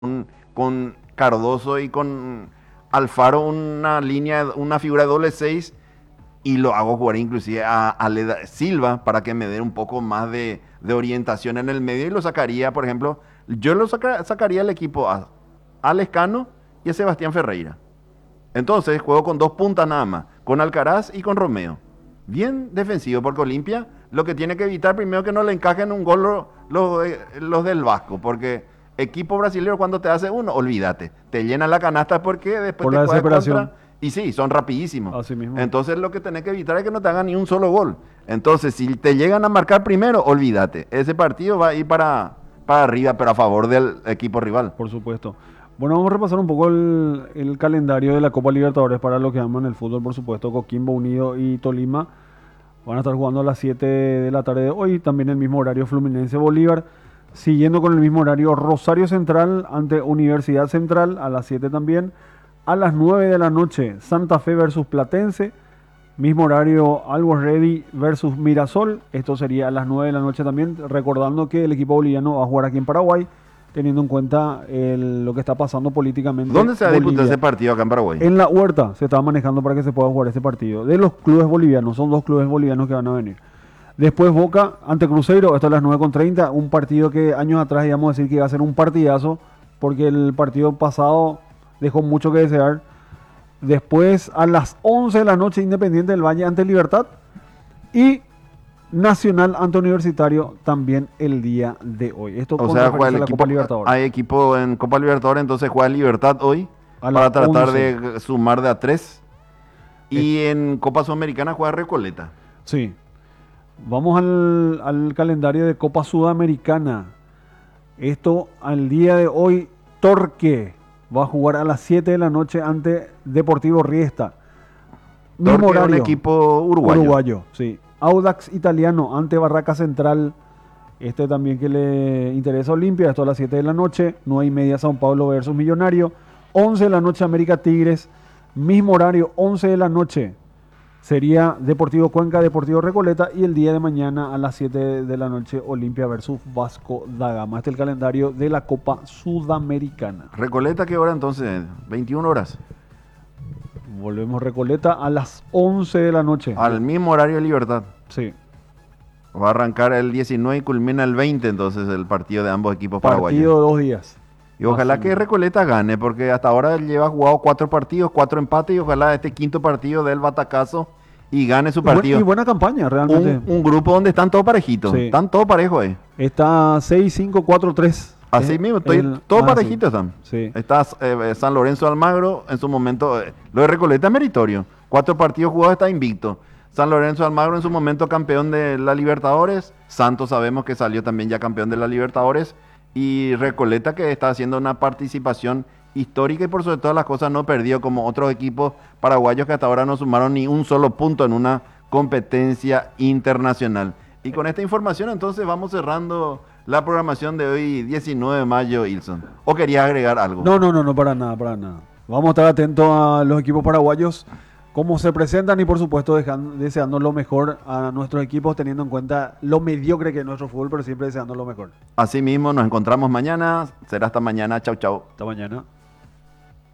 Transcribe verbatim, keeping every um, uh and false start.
con, con Cardoso y con Alfaro una línea, una figura de doble seis y lo hago jugar inclusive a, a Leda Silva para que me dé un poco más de, de orientación en el medio y lo sacaría, por ejemplo, yo lo saca, sacaría el equipo a, a Lescano y a Sebastián Ferreira. Entonces juego con dos puntas nada más, con Alcaraz y con Romeo. Bien defensivo, porque Olimpia lo que tiene que evitar primero que no le encajen un gol los, los, los del Vasco, porque equipo brasileño cuando te hace uno, olvídate, te llena la canasta porque después Por te la juega desesperación, contra y sí, son rapidísimos. así mismo. Entonces lo que tenés que evitar es que no te hagan ni un solo gol. Entonces, si te llegan a marcar primero, olvídate, ese partido va a ir para, para arriba, pero a favor del equipo rival. Por supuesto. Bueno, vamos a repasar un poco el, el calendario de la Copa Libertadores para los que aman el fútbol, por supuesto. Coquimbo Unido y Tolima van a estar jugando a las siete de la tarde de hoy, también el mismo horario Fluminense Bolívar. Siguiendo con el mismo horario, Rosario Central ante Universidad Central a las siete también. A las nueve de la noche, Santa Fe versus Platense. Mismo horario, Always Ready versus Mirasol. Esto sería a las nueve de la noche también. Recordando que el equipo boliviano va a jugar aquí en Paraguay, teniendo en cuenta el, lo que está pasando políticamente. ¿Dónde se va a disputar Bolivia. ese partido acá en Paraguay? En la Huerta se estaba manejando para que se pueda jugar ese partido. De los clubes bolivianos, son dos clubes bolivianos que van a venir. Después Boca ante Cruzeiro, esto a las nueve con treinta, un partido que años atrás íbamos a decir que iba a ser un partidazo, porque el partido pasado dejó mucho que desear. Después a las once de la noche, Independiente del Valle ante Libertad. Y Nacional ante Universitario también el día de hoy. Esto O con sea, referencia juega el a la equipo, Copa Libertadores. hay equipo en Copa Libertadores, entonces juega Libertad hoy A para las tratar once. de sumar de a tres. Y en Copa Sudamericana juega Recoleta. Sí. Vamos al, al calendario de Copa Sudamericana. Esto al día de hoy, Torque va a jugar a las siete de la noche ante Deportivo Riesta. Mismo Torque es un horario. equipo uruguayo. Uruguayo, sí. Audax Italiano ante Barraca Central. Este también que le interesa a Olimpia. Esto a las siete de la noche. nueve y media Sao Paulo versus Millonario. once de la noche América Tigres. Mismo horario, once de la noche. Sería Deportivo Cuenca, Deportivo Recoleta. Y el día de mañana a las siete de la noche Olimpia versus Vasco da Gama. Este es el calendario de la Copa Sudamericana. Recoleta, ¿qué hora entonces? veintiuna horas. Volvemos Recoleta a las once de la noche. Al mismo horario de Libertad. Sí. Va a arrancar el diecinueve y culmina el veinte entonces el partido de ambos equipos paraguayos. Partido de dos días. Y ojalá Así que mismo. Recoleta gane, porque hasta ahora lleva jugado cuatro partidos, cuatro empates, y ojalá este quinto partido dé el batacazo y gane su Y buen- partido. Y buena campaña, realmente. Un, un grupo donde están todos parejitos, Sí. están todos parejos ahí. Está seis cinco cuatro tres. Así Es mismo, estoy, el- todos ah, parejitos están. Sí. Está eh, San Lorenzo Almagro, en su momento, eh, lo de Recoleta es meritorio. Cuatro partidos jugados, está invicto. San Lorenzo Almagro en su momento campeón de la Libertadores. Santos sabemos que salió también ya campeón de la Libertadores. Y Recoleta que está haciendo una participación histórica y por sobre todas las cosas no perdió como otros equipos paraguayos que hasta ahora no sumaron ni un solo punto en una competencia internacional. Y con esta información entonces vamos cerrando la programación de hoy, diecinueve de mayo, Ilson. ¿O querías agregar algo? No, no, no, no, para nada, para nada. Vamos a estar atentos a los equipos paraguayos, cómo se presentan y por supuesto dejan- deseando lo mejor a nuestros equipos, teniendo en cuenta lo mediocre que es nuestro fútbol, pero siempre deseando lo mejor. Así mismo, nos encontramos mañana. Será hasta mañana. Chau, chau. Hasta mañana.